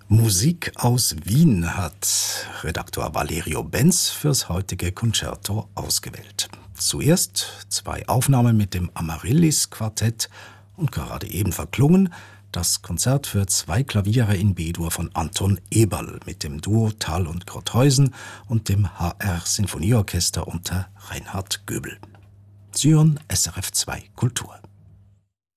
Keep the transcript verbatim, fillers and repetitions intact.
Musik aus Wien hat Redaktor Valerio Benz fürs heutige Concerto ausgewählt. Zuerst zwei Aufnahmen mit dem Amaryllis-Quartett und gerade eben verklungen das Konzert für zwei Klaviere in B-Dur von Anton Eberl mit dem Duo Thal und Krotthausen und dem H R-Sinfonieorchester unter Reinhard Göbel. Sie hören S R F zwei Kultur.